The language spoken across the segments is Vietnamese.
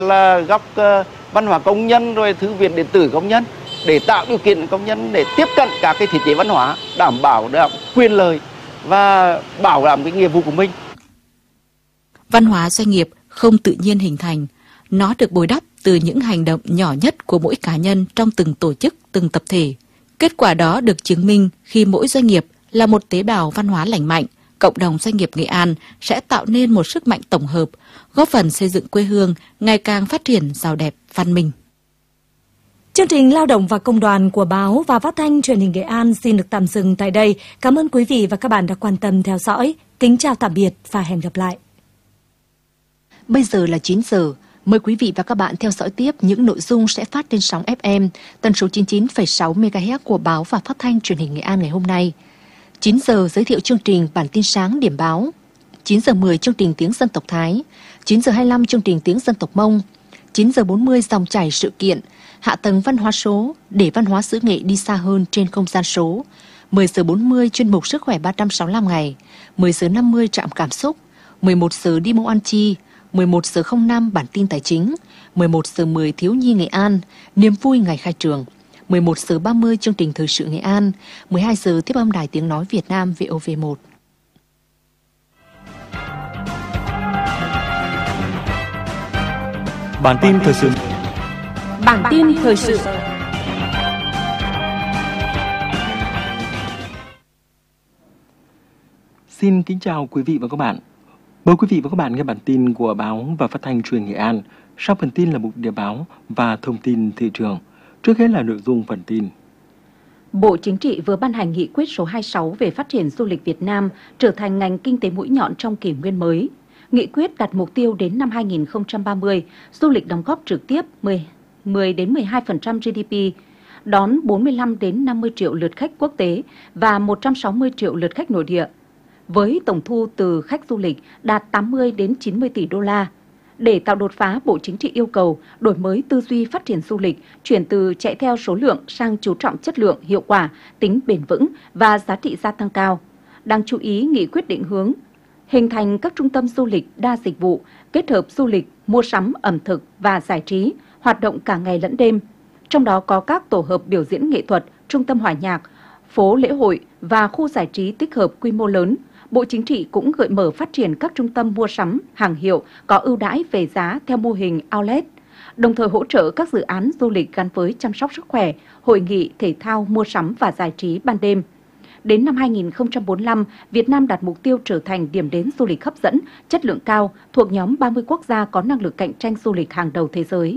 là góc văn hóa công nhân rồi thư viện điện tử công nhân để tạo điều kiện công nhân để tiếp cận các cái thiết chế văn hóa, đảm bảo quyền lợi và bảo đảm cái nghĩa vụ của mình. Văn hóa doanh nghiệp không tự nhiên hình thành, nó được bồi đắp từ những hành động nhỏ nhất của mỗi cá nhân trong từng tổ chức, từng tập thể. Kết quả đó được chứng minh khi mỗi doanh nghiệp là một tế bào văn hóa lành mạnh, cộng đồng doanh nghiệp Nghệ An sẽ tạo nên một sức mạnh tổng hợp, góp phần xây dựng quê hương ngày càng phát triển giàu đẹp, văn minh. Chương trình Lao động và Công đoàn của Báo và Phát thanh Truyền hình Nghệ An xin được tạm dừng tại đây. Cảm ơn quý vị và các bạn đã quan tâm theo dõi. Kính chào tạm biệt và hẹn gặp lại. Bây giờ là 9 giờ. Mời quý vị và các bạn theo dõi tiếp những nội dung sẽ phát trên sóng FM tần số 99,6 MHz của Báo và Phát thanh Truyền hình Nghệ An ngày hôm nay. 9 giờ giới thiệu chương trình Bản tin sáng điểm báo. 9 giờ 10 chương trình tiếng dân tộc Thái. 9 giờ 25 chương trình tiếng dân tộc Mông. 9 giờ 40 dòng chảy sự kiện, hạ tầng văn hóa số để văn hóa xứ Nghệ đi xa hơn trên không gian số. 10 giờ 40 chuyên mục Sức khỏe 365 ngày. 10 giờ 50 trạm cảm xúc. 11 giờ đi mẫu ăn chi. 11 giờ 05 bản tin tài chính. 11 giờ 10 thiếu nhi Nghệ An, niềm vui ngày khai trường. 11 giờ 30 chương trình thời sự Nghệ An. 12 giờ tiếp âm Đài Tiếng nói Việt Nam VOV1. Bản tin thời sự. Bản tin thời sự. Xin kính chào quý vị và các bạn. Mời quý vị và các bạn nghe bản tin của Báo và Phát thanh Truyền hình Nghệ An. Sau phần tin là mục địa báo và thông tin thị trường. Trước hết là nội dung phần tin. Bộ Chính trị vừa ban hành nghị quyết số 26 về phát triển du lịch Việt Nam trở thành ngành kinh tế mũi nhọn trong kỷ nguyên mới. Nghị quyết đặt mục tiêu đến năm 2030, du lịch đóng góp trực tiếp 10-12% GDP, đón 45 đến 50 triệu lượt khách quốc tế và 160 triệu lượt khách nội địa, với tổng thu từ khách du lịch đạt 80 đến 90 tỷ đô la. Để tạo đột phá, Bộ Chính trị yêu cầu đổi mới tư duy phát triển du lịch, chuyển từ chạy theo số lượng sang chú trọng chất lượng, hiệu quả, tính bền vững và giá trị gia tăng cao. Đáng chú ý, nghị quyết định hướng hình thành các trung tâm du lịch đa dịch vụ, kết hợp du lịch, mua sắm, ẩm thực và giải trí, hoạt động cả ngày lẫn đêm. Trong đó có các tổ hợp biểu diễn nghệ thuật, trung tâm hòa nhạc, phố lễ hội và khu giải trí tích hợp quy mô lớn. Bộ Chính trị cũng gợi mở phát triển các trung tâm mua sắm, hàng hiệu có ưu đãi về giá theo mô hình outlet, đồng thời hỗ trợ các dự án du lịch gắn với chăm sóc sức khỏe, hội nghị, thể thao, mua sắm và giải trí ban đêm. Đến năm 2045, Việt Nam đặt mục tiêu trở thành điểm đến du lịch hấp dẫn, chất lượng cao, thuộc nhóm 30 quốc gia có năng lực cạnh tranh du lịch hàng đầu thế giới.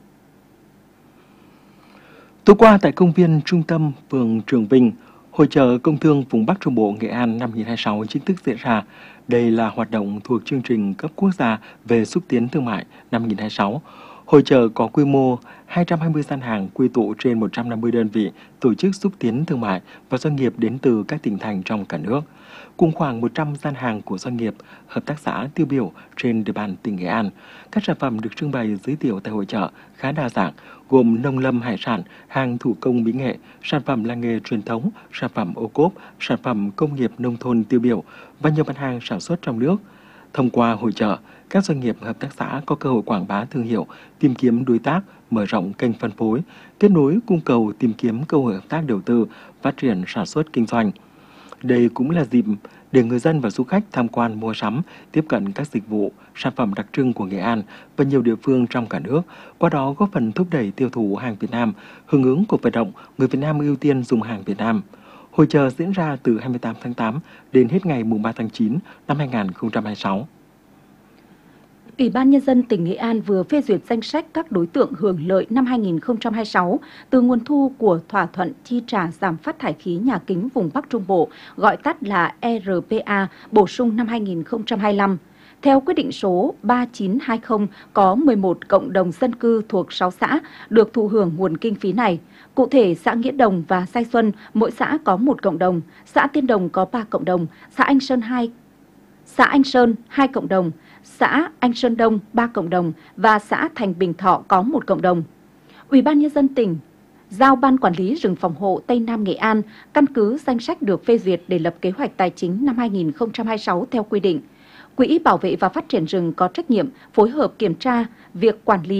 Tối qua tại công viên trung tâm phường Trường Vinh, Hội chợ Công thương vùng Bắc Trung Bộ Nghệ An năm 2026 chính thức diễn ra. Đây là hoạt động thuộc chương trình cấp quốc gia về xúc tiến thương mại năm 2026. Hội chợ có quy mô 220 gian hàng quy tụ trên 150 đơn vị tổ chức xúc tiến thương mại và doanh nghiệp đến từ các tỉnh thành trong cả nước, cùng khoảng 100 gian hàng của doanh nghiệp, hợp tác xã tiêu biểu trên địa bàn tỉnh Nghệ An. Các sản phẩm được trưng bày giới thiệu tại hội chợ khá đa dạng, gồm nông lâm hải sản, hàng thủ công mỹ nghệ, sản phẩm làng nghề truyền thống, sản phẩm ô cốp, sản phẩm công nghiệp nông thôn tiêu biểu và nhiều mặt hàng sản xuất trong nước. Thông qua hội chợ, các doanh nghiệp hợp tác xã có cơ hội quảng bá thương hiệu, tìm kiếm đối tác, mở rộng kênh phân phối, kết nối cung cầu, tìm kiếm cơ hội hợp tác đầu tư, phát triển sản xuất kinh doanh. Đây cũng là dịp để người dân và du khách tham quan mua sắm, tiếp cận các dịch vụ, sản phẩm đặc trưng của Nghệ An và nhiều địa phương trong cả nước, qua đó góp phần thúc đẩy tiêu thụ hàng Việt Nam, hưởng ứng cuộc vận động người Việt Nam ưu tiên dùng hàng Việt Nam. Hội chợ diễn ra từ 28 tháng 8 đến hết ngày 3 tháng 9 năm 2026. Ủy ban Nhân dân tỉnh Nghệ An vừa phê duyệt danh sách các đối tượng hưởng lợi năm 2026 từ nguồn thu của thỏa thuận chi trả giảm phát thải khí nhà kính vùng Bắc Trung Bộ, gọi tắt là ERPA, bổ sung năm 2025. Theo quyết định số 3920, có 11 cộng đồng dân cư thuộc 6 xã được thụ hưởng nguồn kinh phí này. Cụ thể, xã Nghĩa Đồng và Sai Xuân, mỗi xã có 1 cộng đồng, xã Tiên Đồng có 3 cộng đồng, xã Anh Sơn 2 cộng đồng, xã Anh Sơn Đông 3 cộng đồng và xã Thành Bình Thọ có 1 cộng đồng. Ủy ban Nhân dân tỉnh giao Ban Quản lý rừng phòng hộ Tây Nam Nghệ An căn cứ danh sách được phê duyệt để lập kế hoạch tài chính năm 2026 theo quy định. Quỹ Bảo vệ và Phát triển rừng có trách nhiệm phối hợp kiểm tra việc quản lý